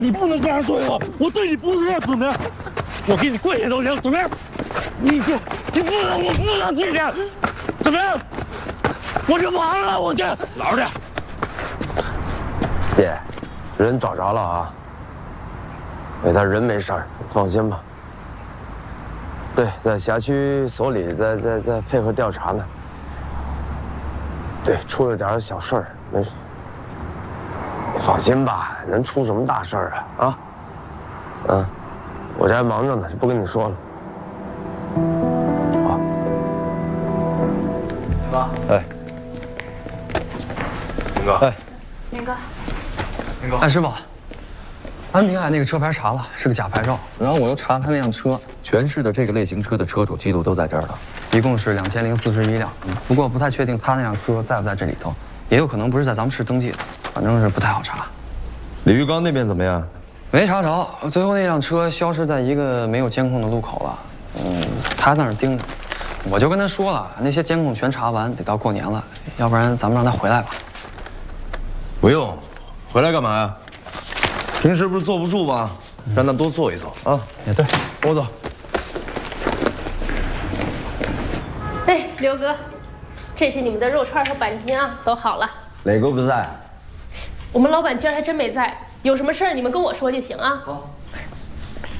你不能这样对我，我对你不是这样，怎么样？我给你跪下都行，怎么样？你不能，我不能这样，怎么样？我就完了，我这老实点。 姐，人找着了啊。哎，他人没事儿，放心吧。对，在辖区所里在配合调查呢。对，出了点小事儿，没事。你放心吧，能出什么大事儿啊？啊，嗯，我这还忙着呢，就不跟你说了。好。 明哥， 哎， 明哥， 哎， 明哥， 明哥， 哎，师傅，安平海那个车牌查了，是个假牌照。然后我又查他那辆车，全市的这个类型车的车主记录都在这儿了，一共是2041辆。不过不太确定他那辆车在不在这里头，也有可能不是在咱们市登记的，反正是不太好查。 李玉刚那边怎么样？ 没查着，最后那辆车消失在一个没有监控的路口了。他在那儿盯着，我就跟他说了，那些监控全查完，得到过年了，要不然咱们让他回来吧。 不用，回来干嘛呀？平时不是坐不住吗？让他多坐一坐啊。 也对， 跟我走。 哎，刘哥，这是你们的肉串和板筋啊，都好了。 磊哥不在。 我们老板今儿还真没在，有什么事儿你们跟我说就行啊。 好。